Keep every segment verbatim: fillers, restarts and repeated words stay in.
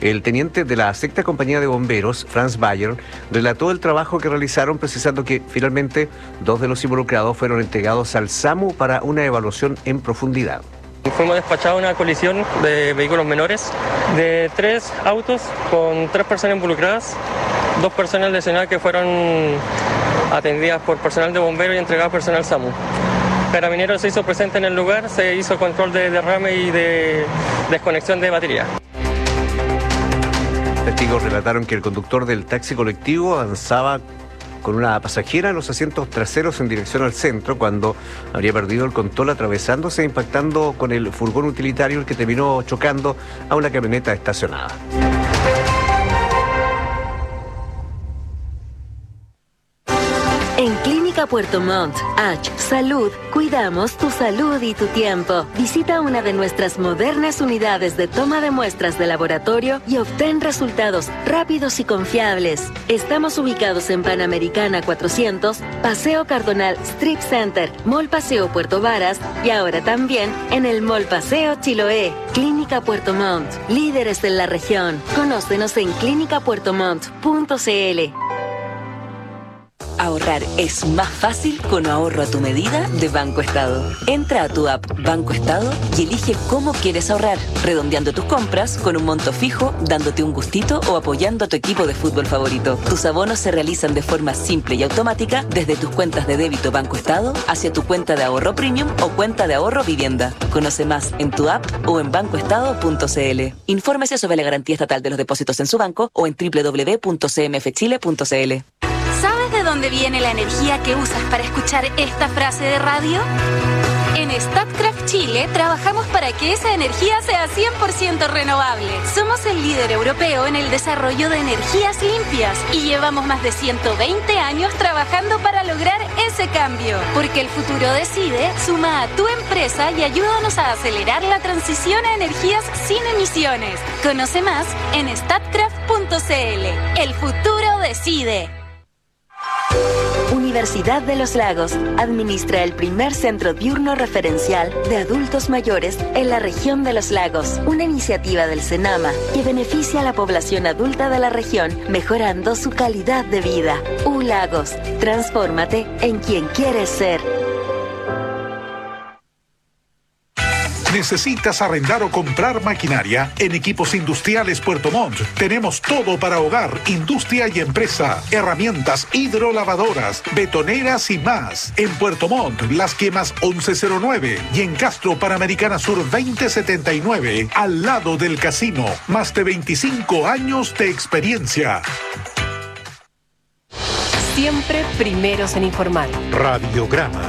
El teniente de la sexta compañía de bomberos, Franz Bayer, relató el trabajo que realizaron, precisando que finalmente dos de los involucrados fueron entregados al SAMU para una evaluación en profundidad. Fuimos despachados a una colisión de vehículos menores de tres autos con tres personas involucradas, dos personas lesionadas que fueron atendidas por personal de bomberos y entregadas a personal SAMU. Carabineros se hizo presente en el lugar, se hizo control de derrame y de desconexión de batería. Testigos relataron que el conductor del taxi colectivo avanzaba con una pasajera en los asientos traseros en dirección al centro cuando habría perdido el control, atravesándose e impactando con el furgón utilitario, el que terminó chocando a una camioneta estacionada. En Clínica Puerto Montt, H. Salud, cuidamos tu salud y tu tiempo. Visita una de nuestras modernas unidades de toma de muestras de laboratorio y obtén resultados rápidos y confiables. Estamos ubicados en Panamericana cuatrocientos, Paseo Cardonal Strip Center, Mall Paseo Puerto Varas y ahora también en el Mall Paseo Chiloé. Clínica Puerto Montt, líderes en la región. Conócenos en clínica puerto montt punto c l. Ahorrar es más fácil con ahorro a tu medida de Banco Estado. Entra a tu app Banco Estado y elige cómo quieres ahorrar, redondeando tus compras con un monto fijo, dándote un gustito o apoyando a tu equipo de fútbol favorito. Tus abonos se realizan de forma simple y automática desde tus cuentas de débito Banco Estado hacia tu cuenta de ahorro premium o cuenta de ahorro vivienda. Conoce más en tu app o en banco estado punto c l. Infórmese sobre la garantía estatal de los depósitos en su banco o en doble u doble u doble u punto c m f chile punto c l. ¿Sabes de dónde viene la energía que usas para escuchar esta frase de radio? En Statkraft Chile trabajamos para que esa energía sea cien por ciento renovable. Somos el líder europeo en el desarrollo de energías limpias y llevamos más de ciento veinte años trabajando para lograr ese cambio. Porque el futuro decide, suma a tu empresa y ayúdanos a acelerar la transición a energías sin emisiones. Conoce más en statkraft punto c l. El futuro decide. Universidad de los Lagos administra el primer centro diurno referencial de adultos mayores en la región de los lagos, una iniciativa del SENAMA que beneficia a la población adulta de la región, mejorando su calidad de vida. U Lagos, transfórmate en quien quieres ser. ¿Necesitas arrendar o comprar maquinaria? En Equipos Industriales Puerto Montt tenemos todo para hogar, industria y empresa. Herramientas hidrolavadoras, betoneras y más. En Puerto Montt, Las Quemas once cero nueve y en Castro, Panamericana Sur veinte setenta y nueve, al lado del casino. Más de veinticinco años de experiencia. Siempre primeros en informar. Radiograma.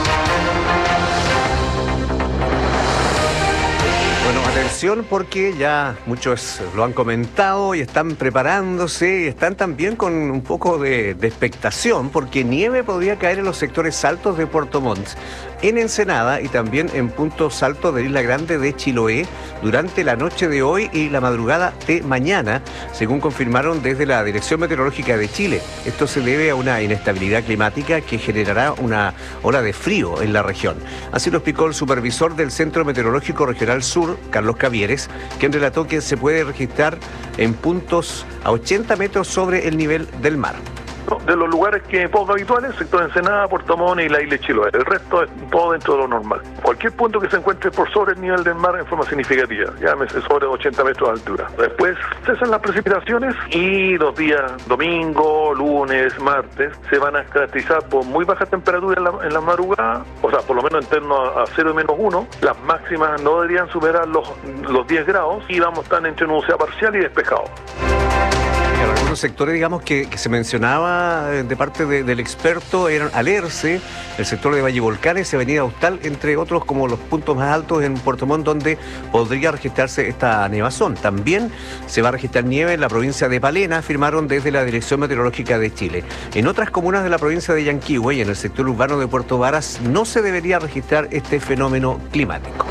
Atención, porque ya muchos lo han comentado y están preparándose y están también con un poco de, de expectación, porque nieve podría caer en los sectores altos de Puerto Montt, en Ensenada y también en puntos altos de Isla Grande de Chiloé durante la noche de hoy y la madrugada de mañana, según confirmaron desde la Dirección Meteorológica de Chile. Esto se debe a una inestabilidad climática que generará una ola de frío en la región. Así lo explicó el supervisor del Centro Meteorológico Regional Sur, Carlos Cavieres, quien relató que se puede registrar en puntos a ochenta metros sobre el nivel del mar. De los lugares que poco habituales, sector Ensenada, Puerto Montt y la isla de Chiloé. El resto es todo dentro de lo normal. Cualquier punto que se encuentre por sobre el nivel del mar en forma significativa, llámese sobre ochenta metros de altura. Después cesan las precipitaciones y los días domingo, lunes, martes se van a caracterizar por muy baja temperatura en la, en la madrugada, o sea, por lo menos en torno a, a cero y menos uno. Las máximas no deberían superar los, los diez grados y vamos a estar entre nubosidad parcial y despejado. Algunos sectores, digamos, que, que se mencionaba de parte de, del experto eran Alerce, el sector de Valle Volcanes y Avenida Austral, entre otros como los puntos más altos en Puerto Montt donde podría registrarse esta nevazón. También se va a registrar nieve en la provincia de Palena, afirmaron desde la Dirección Meteorológica de Chile. En otras comunas de la provincia de Yanquihue y en el sector urbano de Puerto Varas no se debería registrar este fenómeno climático.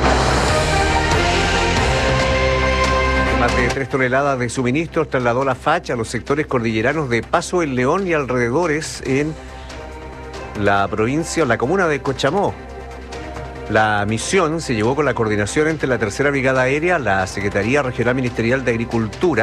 Más de tres toneladas de suministros trasladó la F A C a los sectores cordilleranos de Paso el León y alrededores en la provincia o la comuna de Cochamó. La misión se llevó con la coordinación entre la Tercera Brigada Aérea, la Secretaría Regional Ministerial de Agricultura,